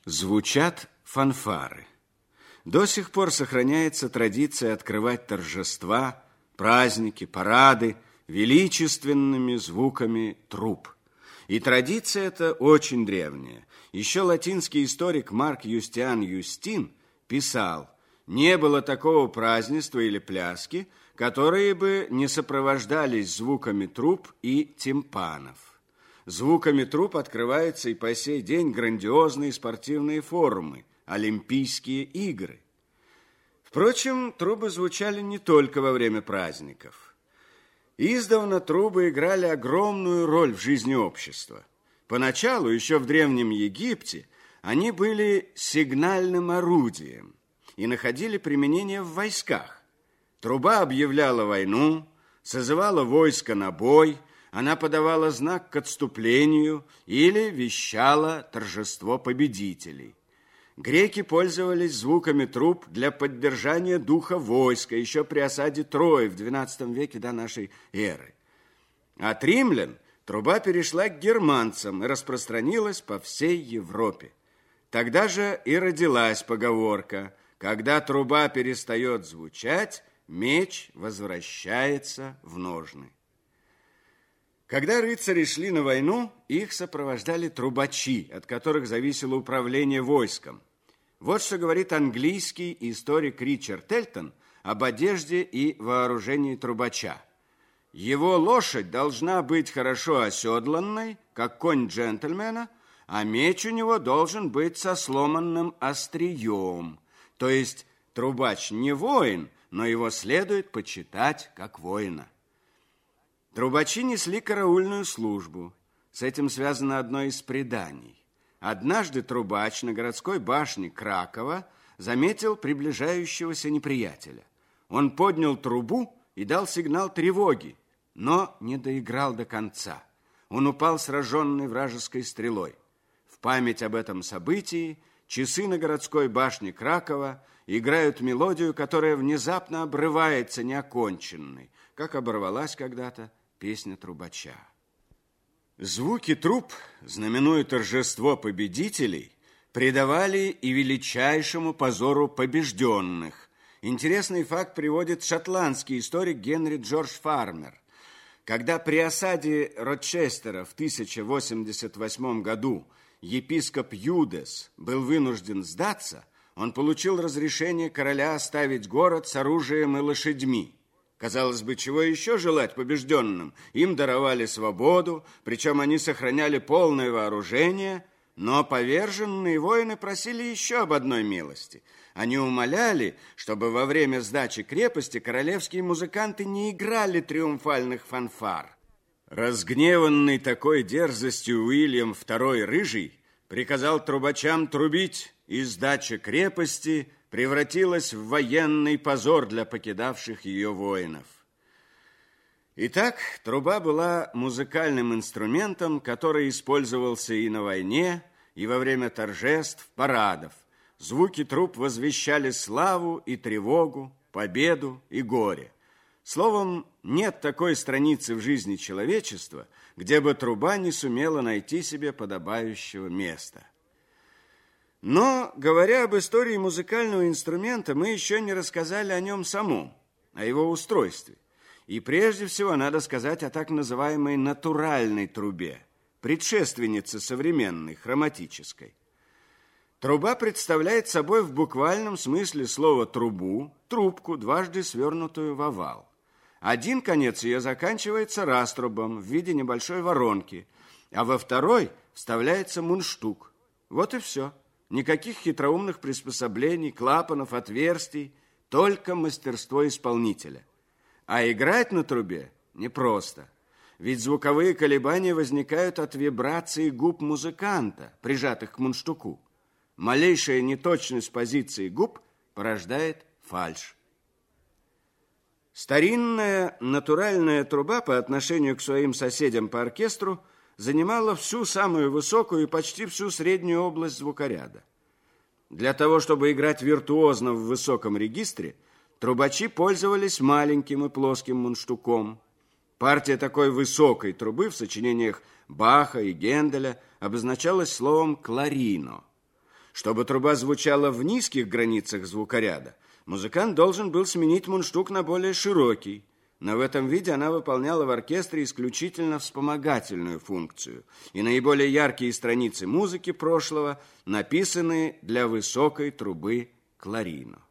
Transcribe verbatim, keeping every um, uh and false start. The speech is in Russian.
Звучат фанфары. До сих пор сохраняется традиция открывать торжества, праздники, парады величественными звуками труб. И традиция эта очень древняя. Еще латинский историк Марк Юстиан Юстин писал: «Не было такого празднества или пляски, которые бы не сопровождались звуками труб и тимпанов». Звуками труб открываются и по сей день грандиозные спортивные форумы, Олимпийские игры. Впрочем, трубы звучали не только во время праздников. Издавна трубы играли огромную роль в жизни общества. Поначалу, еще в Древнем Египте, они были сигнальным орудием и находили применение в войсках. Труба объявляла войну, созывала войско на бой, она подавала знак к отступлению или вещала торжество победителей. Греки пользовались звуками труб для поддержания духа войска еще при осаде Трои в двенадцатом веке до нашей эры. От римлян труба перешла к германцам и распространилась по всей Европе. Тогда же и родилась поговорка: когда труба перестает звучать, меч возвращается в ножны. Когда рыцари шли на войну, их сопровождали трубачи, от которых зависело управление войском. Вот что говорит английский историк Ричард Элтон об одежде и вооружении трубача. Его лошадь должна быть хорошо оседланной, как конь джентльмена, а меч у него должен быть со сломанным острием. То есть трубач не воин, но его следует почитать как воина. Трубачи несли караульную службу. С этим связано одно из преданий. Однажды трубач на городской башне Кракова заметил приближающегося неприятеля. Он поднял трубу и дал сигнал тревоги, но не доиграл до конца. Он упал сраженный вражеской стрелой. В память об этом событии часы на городской башне Кракова играют мелодию, которая внезапно обрывается неоконченной, как оборвалась когда-то песня трубача. Звуки труб, знаменуя торжество победителей, придавали и величайшему позору побежденных. Интересный факт приводит шотландский историк Генри Джордж Фармер. Когда при осаде Рочестера в тысяча восемьдесят восьмом году епископ Юдес был вынужден сдаться, он получил разрешение короля оставить город с оружием и лошадьми. Казалось бы, чего еще желать побежденным? Им даровали свободу, причем они сохраняли полное вооружение, но поверженные воины просили еще об одной милости. Они умоляли, чтобы во время сдачи крепости королевские музыканты не играли триумфальных фанфар. Разгневанный такой дерзостью Уильям второй Рыжий приказал трубачам трубить, и сдача крепости превратилась в военный позор для покидавших ее воинов. Итак, труба была музыкальным инструментом, который использовался и на войне, и во время торжеств, парадов. Звуки труб возвещали славу и тревогу, победу и горе. Словом, нет такой страницы в жизни человечества, где бы труба не сумела найти себе подобающего места. Но, говоря об истории музыкального инструмента, мы еще не рассказали о нем самом, о его устройстве. И прежде всего надо сказать о так называемой натуральной трубе, предшественнице современной, хроматической. Труба представляет собой в буквальном смысле слова трубу, трубку, дважды свернутую в овал. Один конец ее заканчивается раструбом в виде небольшой воронки, а во второй вставляется мундштук. Вот и все. Никаких хитроумных приспособлений, клапанов, отверстий, только мастерство исполнителя. А играть на трубе непросто, ведь звуковые колебания возникают от вибрации губ музыканта, прижатых к мундштуку. Малейшая неточность позиции губ порождает фальшь. Старинная натуральная труба по отношению к своим соседям по оркестру занимала всю самую высокую и почти всю среднюю область звукоряда. Для того, чтобы играть виртуозно в высоком регистре, трубачи пользовались маленьким и плоским мундштуком. Партия такой высокой трубы в сочинениях Баха и Генделя обозначалась словом «кларино». Чтобы труба звучала в низких границах звукоряда, музыкант должен был сменить мундштук на более широкий, но в этом виде она выполняла в оркестре исключительно вспомогательную функцию, и наиболее яркие страницы музыки прошлого написаны для высокой трубы кларино.